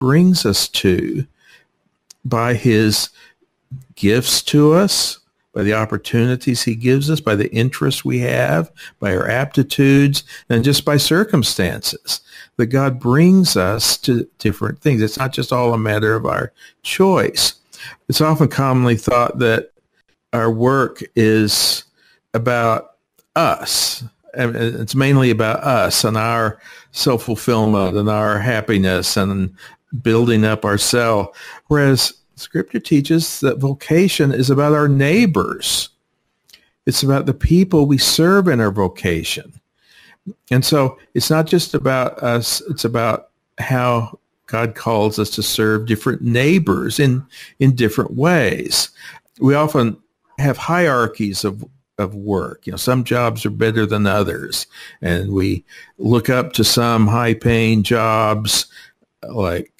brings us to by his gifts to us, by the opportunities he gives us, by the interests we have, by our aptitudes, and just by circumstances. That God brings us to different things. It's not just all a matter of our choice. It's often commonly thought that our work is about us. And it's mainly about us and our self-fulfillment and our happiness and building up ourselves. Whereas Scripture teaches that vocation is about our neighbors. It's about the people we serve in our vocation. And so it's not just about us, it's about how God calls us to serve different neighbors in different ways. We often have hierarchies of work. Some jobs are better than others, and we look up to some high-paying jobs like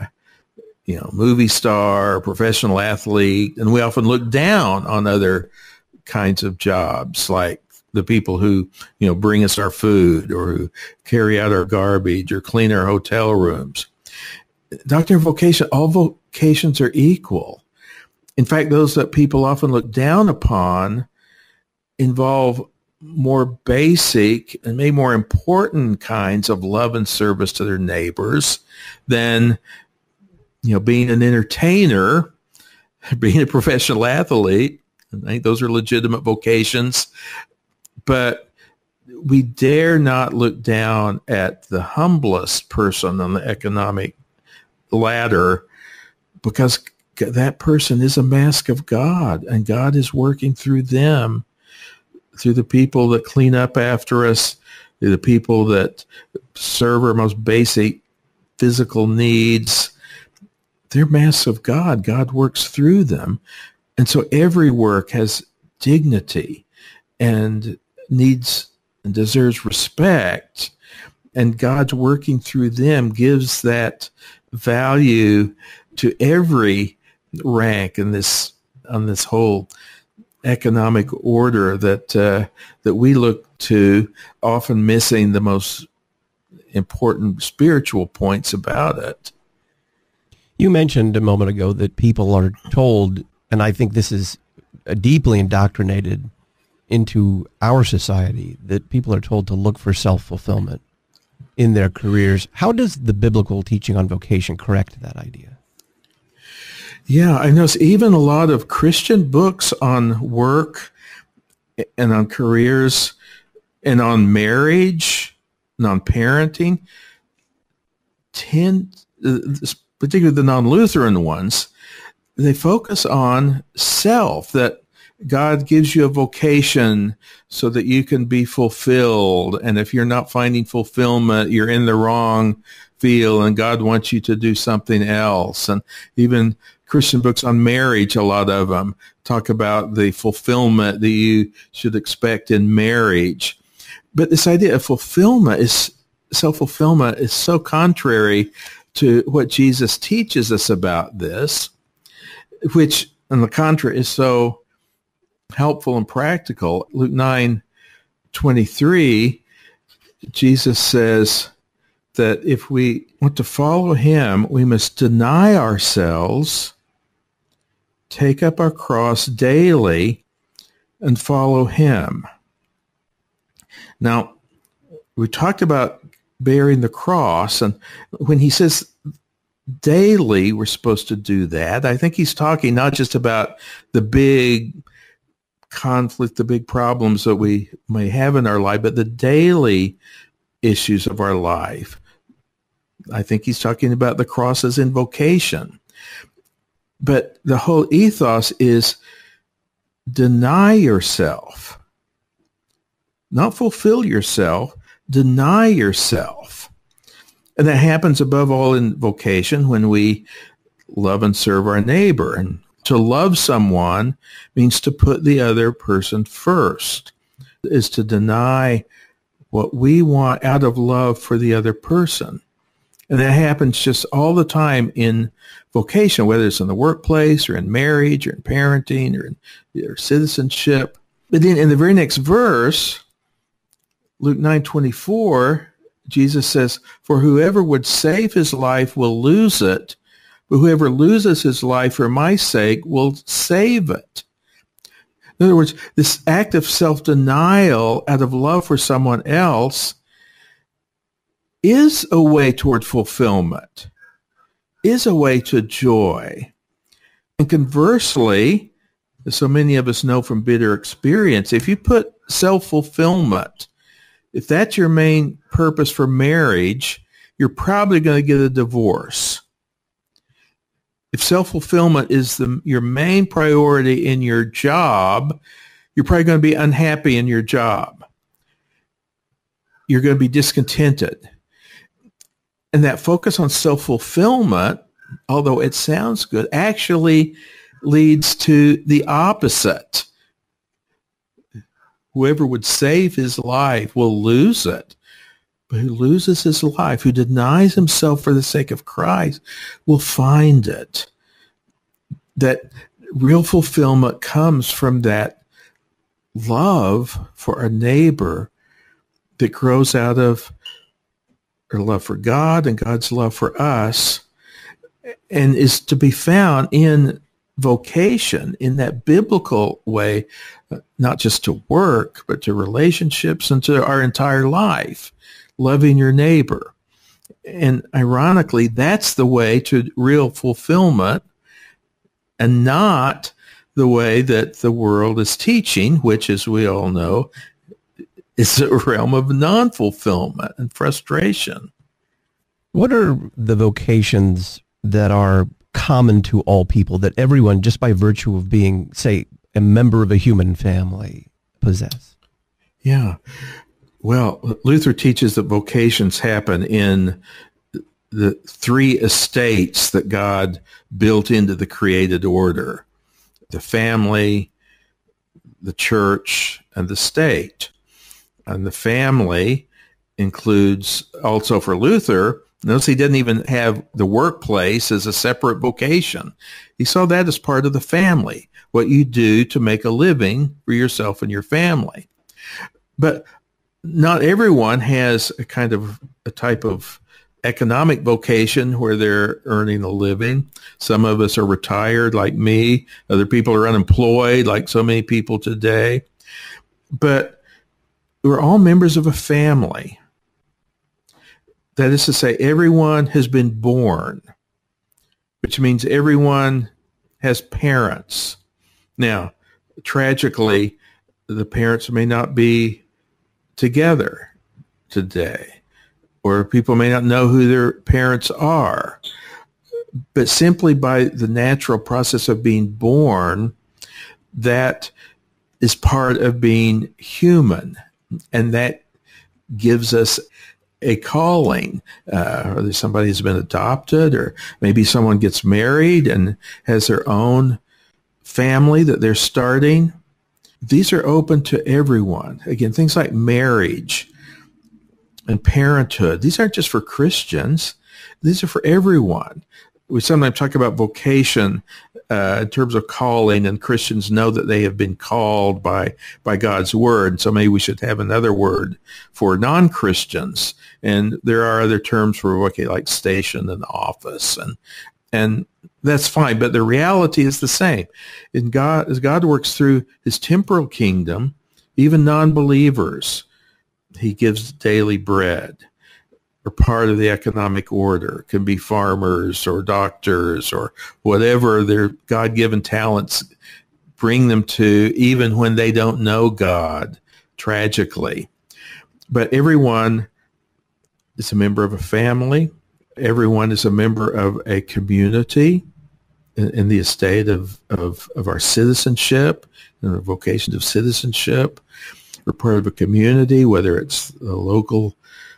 movie star, professional athlete, and we often look down on other kinds of jobs like the people who, bring us our food or who carry out our garbage or clean our hotel rooms. Doctrine of vocation, all vocations are equal. In fact, those that people often look down upon involve more basic and maybe more important kinds of love and service to their neighbors than, being an entertainer, being a professional athlete. I think those are legitimate vocations. But we dare not look down at the humblest person on the economic ladder, because that person is a mask of God, and God is working through them, through the people that clean up after us, through the people that serve our most basic physical needs. They're masks of God. God works through them. And so every work has dignity and needs and deserves respect. And God's working through them gives that value to every rank in this on this whole economic order that we look to, often missing the most important spiritual points about it. You mentioned a moment ago that people are told, and I think this is deeply indoctrinated into our society, that people are told to look for self-fulfillment in their careers. How does the biblical teaching on vocation correct that idea? Yeah, I notice even a lot of Christian books on work and on careers and on marriage and on parenting tend, particularly the non-Lutheran ones, they focus on self, that God gives you a vocation so that you can be fulfilled. And if you're not finding fulfillment, you're in the wrong field, and God wants you to do something else. And even Christian books on marriage, a lot of them talk about the fulfillment that you should expect in marriage. But this idea of self-fulfillment is so contrary to what Jesus teaches us about this, which, on the contrary, is so helpful and practical. Luke 9:23, Jesus says that if we want to follow him, we must deny ourselves, take up our cross daily, and follow him. Now, we talked about bearing the cross, and when he says daily we're supposed to do that, I think he's talking not just about the big conflict, the big problems that we may have in our life, but the daily issues of our life. I think he's talking about the cross as in vocation. But the whole ethos is deny yourself, not fulfill yourself, deny yourself. And that happens above all in vocation when we love and serve our neighbor. And to love someone means to put the other person first, is to deny what we want out of love for the other person. And that happens just all the time in vocation, whether it's in the workplace or in marriage or in parenting or in or citizenship. But then in the very next verse, Luke 9:24, Jesus says, for whoever would save his life will lose it, but whoever loses his life for my sake will save it. In other words, this act of self-denial out of love for someone else is a way toward fulfillment, is a way to joy. And conversely, as so many of us know from bitter experience, if you put self-fulfillment, if that's your main purpose for marriage, you're probably going to get a divorce. If self-fulfillment is your main priority in your job, you're probably going to be unhappy in your job. You're going to be discontented. And that focus on self-fulfillment, although it sounds good, actually leads to the opposite. Whoever would save his life will lose it. But who loses his life, who denies himself for the sake of Christ, will find it. That real fulfillment comes from that love for a neighbor that grows out of our love for God and God's love for us, and is to be found in vocation, in that biblical way, not just to work, but to relationships and to our entire life. Loving your neighbor. And ironically, that's the way to real fulfillment, and not the way that the world is teaching, which, as we all know, is a realm of non-fulfillment and frustration. What are the vocations that are common to all people, that everyone, just by virtue of being, say, a member of a human family, possess? Yeah. Well, Luther teaches that vocations happen in the three estates that God built into the created order: the family, the church, and the state. And the family includes, also for Luther, notice he didn't even have the workplace as a separate vocation. He saw that as part of the family, what you do to make a living for yourself and your family. But not everyone has a type of economic vocation where they're earning a living. Some of us are retired like me. Other people are unemployed like so many people today. But we're all members of a family. That is to say, everyone has been born, which means everyone has parents. Now, tragically, the parents may not be together today, or people may not know who their parents are. But simply by the natural process of being born, that is part of being human, and that gives us a calling. Whether somebody has been adopted, or maybe someone gets married and has their own family that they're starting. These are open to everyone. Again, things like marriage and parenthood, these aren't just for Christians. These are for everyone. We sometimes talk about vocation in terms of calling, and Christians know that they have been called by God's word. So maybe we should have another word for non-Christians. And there are other terms for like station and office, and that's fine. But the reality is the same. As God works through his temporal kingdom, even non-believers, he gives daily bread, or part of the economic order. It can be farmers or doctors or whatever their God-given talents bring them to, even when they don't know God, tragically. But everyone is a member of a family. Everyone is a member of a community in the estate of our citizenship, and the vocations of citizenship. We're part of a community, whether it's the local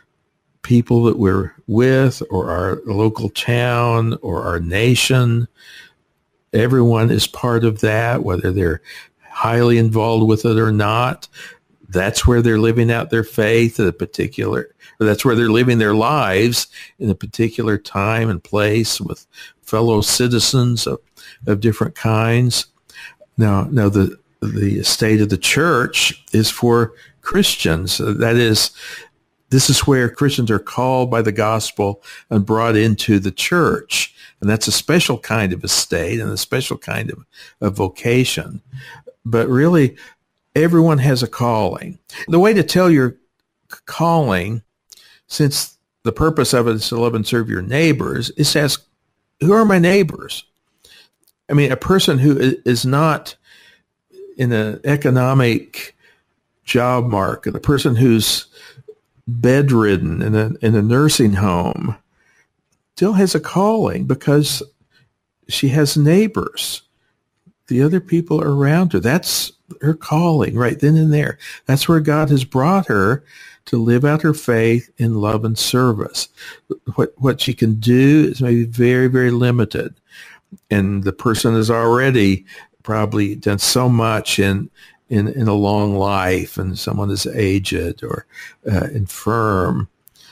people that we're with, or our local town, or our nation. Everyone is part of that, whether they're highly involved with it or not. That's where they're living out their faith at a particular, or that's where they're living their lives in a particular time and place with fellow citizens of different kinds. Now the estate of the church is for Christians. That is, This is where Christians are called by the gospel and brought into the church. And that's a special kind of estate and a special kind of vocation. But really, everyone has a calling. The way to tell your calling, since the purpose of it is to love and serve your neighbors, is to ask, who are my neighbors? I mean, a person who is not in an economic job market, a person who's bedridden in a nursing home, still has a calling because she has neighbors. The other people around her, that's her calling right then and there. That's where God has brought her to live out her faith in love and service. What she can do is maybe very, very limited. And the person has already probably done so much in a long life, and someone is aged or infirm.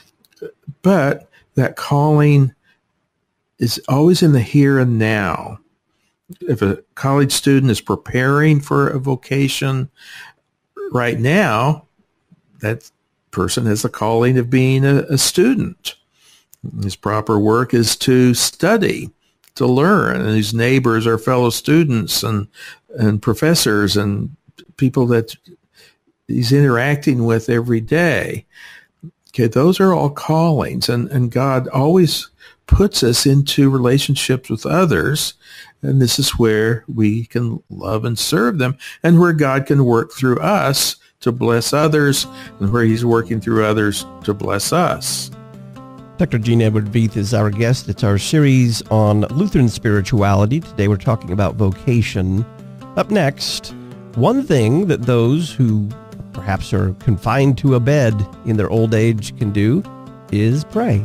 But that calling is always in the here and now. If a college student is preparing for a vocation right now, that person has the calling of being a student. His proper work is to study, to learn, and his neighbors are fellow students and professors and people that he's interacting with every day. Okay, those are all callings, and God always puts us into relationships with others, and this is where we can love and serve them, and where God can work through us to bless others, and where he's working through others to bless us. Dr. Gene Edward Veith is our guest. It's our series on Lutheran spirituality. Today we're talking about vocation. Up next, one thing that those who perhaps are confined to a bed in their old age can do is pray.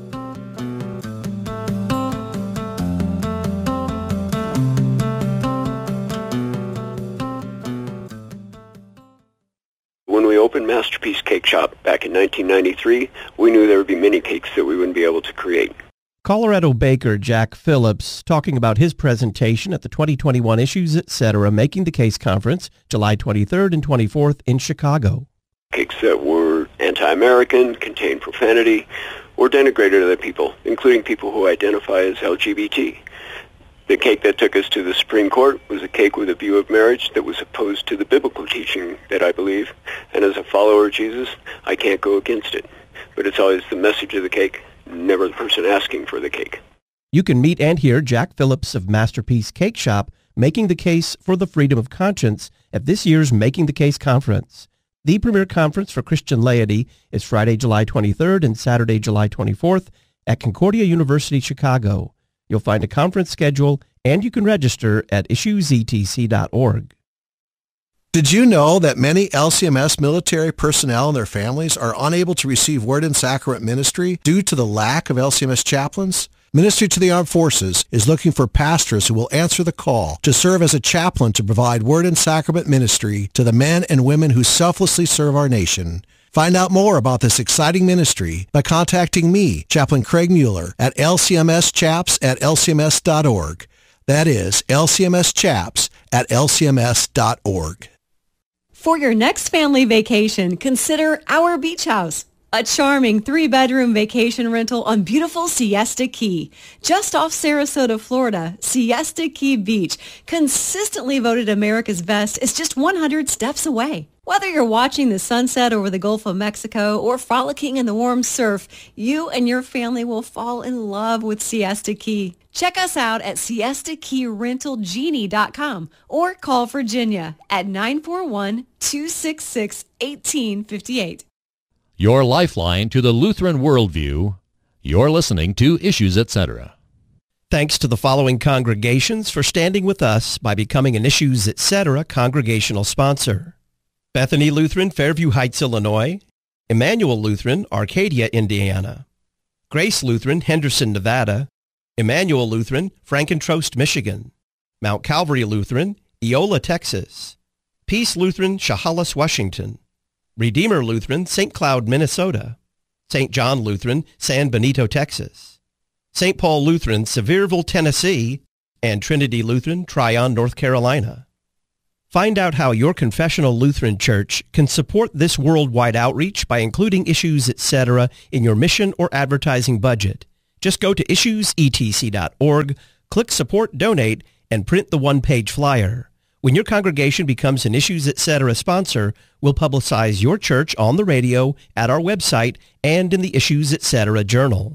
When we opened Masterpiece Cake Shop back in 1993, we knew there would be many cakes that we wouldn't be able to create. Colorado baker Jack Phillips talking about his presentation at the 2021 Issues Etc. Making the Case Conference, July 23rd and 24th in Chicago. Cakes that were anti-American, contained profanity, or denigrated other people, including people who identify as LGBT. The cake that took us to the Supreme Court was a cake with a view of marriage that was opposed to the biblical teaching that I believe, and as a follower of Jesus, I can't go against it. But it's always the message of the cake, never the person asking for the cake. You can meet and hear Jack Phillips of Masterpiece Cake Shop making the case for the freedom of conscience at this year's Making the Case Conference. The premier conference for Christian laity is Friday, July 23rd and Saturday, July 24th at Concordia University, Chicago. You'll find a conference schedule, and you can register at issuesetc.org. Did you know that many LCMS military personnel and their families are unable to receive Word and Sacrament ministry due to the lack of LCMS chaplains? Ministry to the Armed Forces is looking for pastors who will answer the call to serve as a chaplain to provide Word and Sacrament ministry to the men and women who selflessly serve our nation. Find out more about this exciting ministry by contacting me, Chaplain Craig Mueller, at lcmschaps@lcms.org. That is lcmschaps@lcms.org. For your next family vacation, consider Our Beach House, a charming 3-bedroom vacation rental on beautiful Siesta Key. Just off Sarasota, Florida, Siesta Key Beach, consistently voted America's best, is just 100 steps away. Whether you're watching the sunset over the Gulf of Mexico or frolicking in the warm surf, you and your family will fall in love with Siesta Key. Check us out at siestakeyrentalgenie.com or call Virginia at 941-266-1858. Your lifeline to the Lutheran worldview. You're listening to Issues Etc. Thanks to the following congregations for standing with us by becoming an Issues Etc. congregational sponsor: Bethany Lutheran, Fairview Heights, Illinois; Emmanuel Lutheran, Arcadia, Indiana; Grace Lutheran, Henderson, Nevada; Emmanuel Lutheran, Frankentrost, Michigan; Mount Calvary Lutheran, Eola, Texas; Peace Lutheran, Chehalis, Washington; Redeemer Lutheran, St. Cloud, Minnesota; St. John Lutheran, San Benito, Texas; St. Paul Lutheran, Sevierville, Tennessee; and Trinity Lutheran, Tryon, North Carolina. Find out how your confessional Lutheran church can support this worldwide outreach by including Issues Etc. in your mission or advertising budget. Just go to issuesetc.org, click Support Donate, and print the one-page flyer. When your congregation becomes an Issues Etc. sponsor, we'll publicize your church on the radio, at our website, and in the Issues Etc. journal.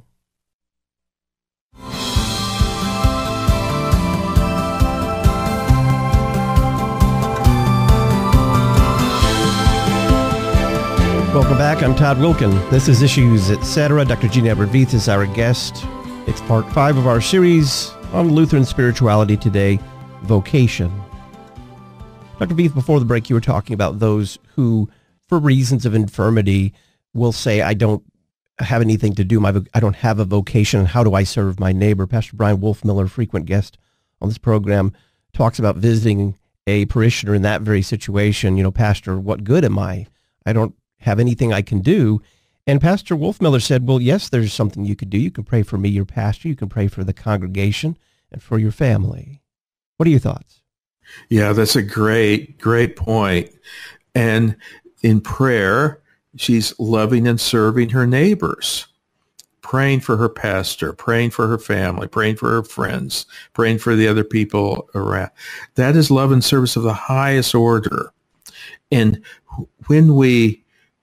Welcome back. I'm Todd Wilkin. This is Issues Etc. Dr. Gene Edward Veith is our guest. It's part 5 of our series on Lutheran spirituality today, vocation. Dr. Veith, before the break, you were talking about those who, for reasons of infirmity, will say, I don't have anything to do. I don't have a vocation. How do I serve my neighbor? Pastor Brian Wolfmiller, frequent guest on this program, talks about visiting a parishioner in that very situation. You know, Pastor, what good am I? I don't have anything I can do. And Pastor Wolfmiller said, well, yes, there's something you could do. You can pray for me, your pastor. You can pray for the congregation and for your family. What are your thoughts? Yeah, that's a great point. And in prayer, she's loving and serving her neighbors, praying for her pastor, praying for her family, praying for her friends, praying for the other people around. That is love and service of the highest order. And when we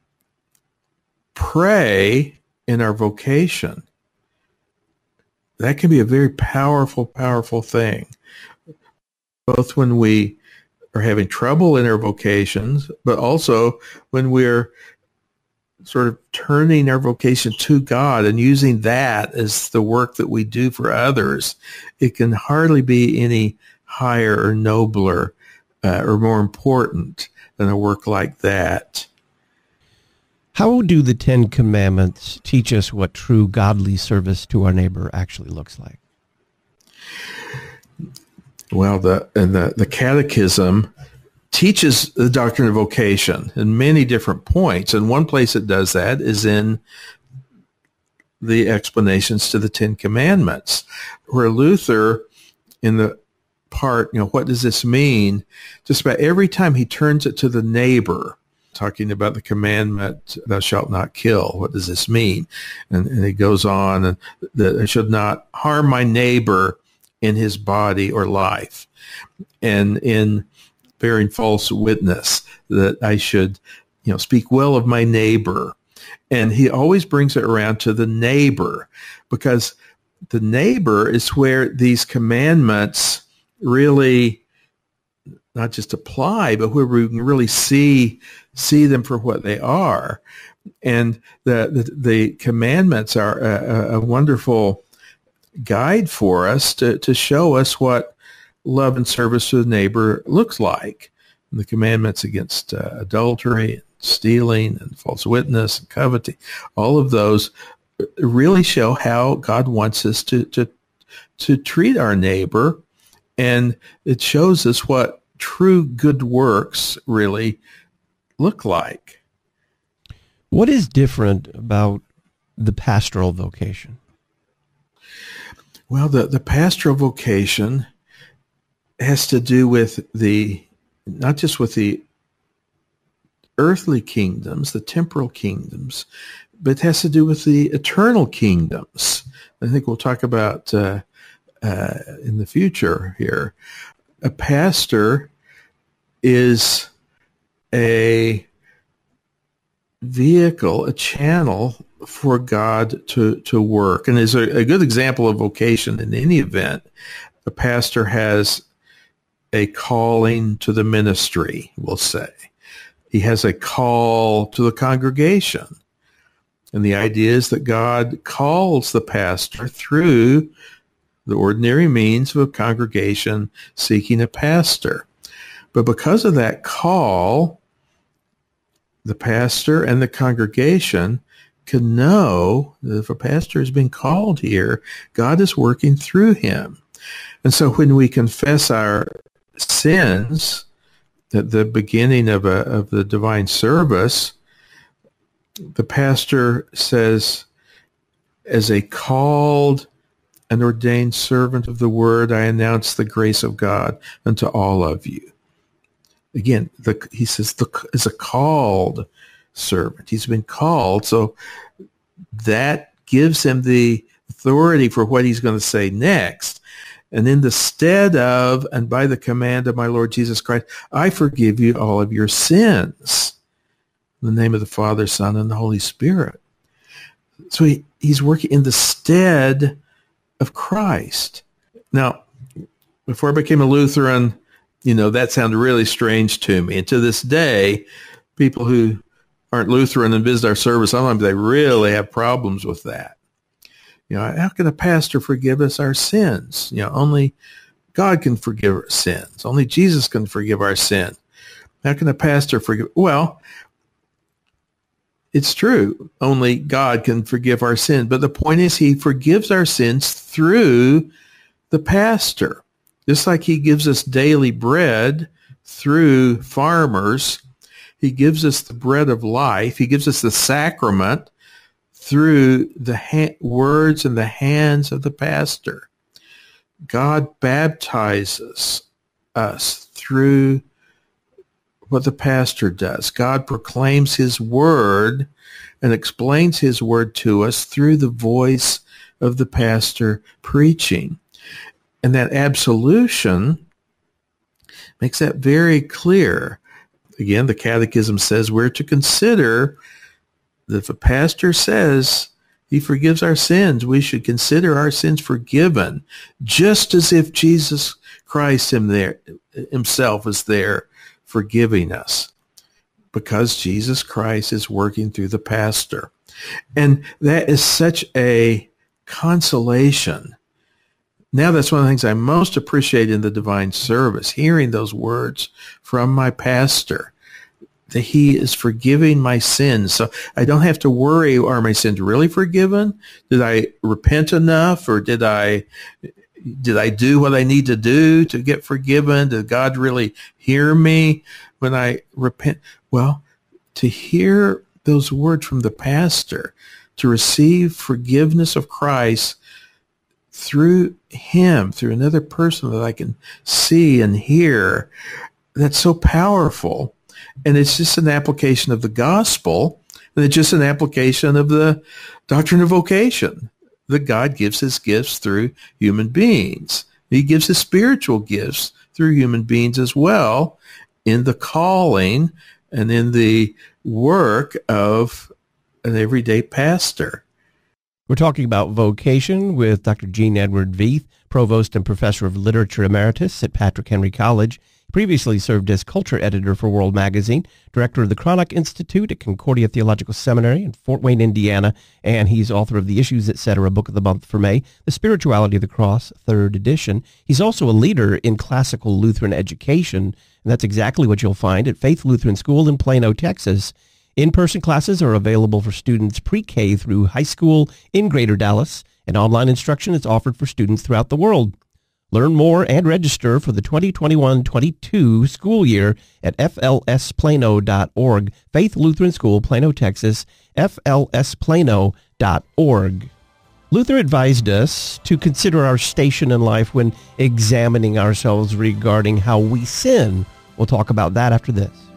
pray in our vocation, that can be a very powerful thing, both when we are having trouble in our vocations, but also when we're sort of turning our vocation to God and using that as the work that we do for others. It can hardly be any higher or nobler or more important than a work like that. How do the Ten Commandments teach us what true godly service to our neighbor actually looks like? Well, the Catechism teaches the doctrine of vocation in many different points, and one place it does that is in the explanations to the Ten Commandments, where Luther, in the part, what does this mean? Just about every time he turns it to the neighbor, talking about the commandment, thou shalt not kill. What does this mean? And he goes on, and that I should not harm my neighbor in his body or life. And in bearing false witness, that I should, speak well of my neighbor. And he always brings it around to the neighbor, because the neighbor is where these commandments really not just apply, but where we can really see them for what they are. And the commandments are a wonderful guide for us to show us what love and service to the neighbor looks like. And the commandments against adultery, and stealing, and false witness, and coveting, all of those really show how God wants us to treat our neighbor, and it shows us what true good works really look like. What is different about the pastoral vocation? Well, the pastoral vocation has to do with not just with the earthly kingdoms, the temporal kingdoms, but it has to do with the eternal kingdoms. I think we'll talk about in the future here. A pastor is a vehicle, a channel for God to work. And is a good example of vocation in any event. A pastor has a calling to the ministry, we'll say. He has a call to the congregation. And the idea is that God calls the pastor through the ordinary means of a congregation seeking a pastor. But because of that call, the pastor and the congregation can know that if a pastor has been called here, God is working through him. And so when we confess our sins at the beginning of the divine service, the pastor says, as a called and ordained servant of the word, I announce the grace of God unto all of you. Again, he says is a called servant. He's been called, so that gives him the authority for what he's going to say next. And in the stead of, and by the command of my Lord Jesus Christ, I forgive you all of your sins. In the name of the Father, Son, and the Holy Spirit. So he's working in the stead of Christ. Now, before I became a Lutheran, that sounded really strange to me. And to this day, people who aren't Lutheran and visit our service, sometimes they really have problems with that. How can a pastor forgive us our sins? Only God can forgive our sins. Only Jesus can forgive our sin. How can a pastor forgive? Well, it's true. Only God can forgive our sin. But the point is, he forgives our sins through the pastor. Just like he gives us daily bread through farmers, he gives us the bread of life. He gives us the sacrament through the words and the hands of the pastor. God baptizes us through what the pastor does. God proclaims his word and explains his word to us through the voice of the pastor preaching. And that absolution makes that very clear. Again, the Catechism says we're to consider that if a pastor says he forgives our sins, we should consider our sins forgiven, just as if Jesus Christ himself is there forgiving us, because Jesus Christ is working through the pastor. And that is such a consolation. Now that's one of the things I most appreciate in the divine service, hearing those words from my pastor, that he is forgiving my sins. So I don't have to worry, are my sins really forgiven? Did I repent enough, or did I do what I need to do to get forgiven? Did God really hear me when I repent? Well, to hear those words from the pastor, to receive forgiveness of Christ through him, through another person that I can see and hear, that's so powerful. And it's just an application of the gospel, and it's just an application of the doctrine of vocation, that God gives his gifts through human beings. He gives his spiritual gifts through human beings as well, in the calling and in the work of an everyday pastor. We're talking about vocation with Dr. Gene Edward Veith, Provost and Professor of Literature Emeritus at Patrick Henry College. Previously served as culture editor for World Magazine, director of the Cranach Institute at Concordia Theological Seminary in Fort Wayne, Indiana, and he's author of the Issues, Etc. Book of the Month for May, The Spirituality of the Cross, 3rd edition. He's also a leader in classical Lutheran education, and that's exactly what you'll find at Faith Lutheran School in Plano, Texas. In-person classes are available for students pre-K through high school in Greater Dallas, and online instruction is offered for students throughout the world. Learn more and register for the 2021-22 school year at flsplano.org. Faith Lutheran School, Plano, Texas, flsplano.org. Luther advised us to consider our station in life when examining ourselves regarding how we sin. We'll talk about that after this.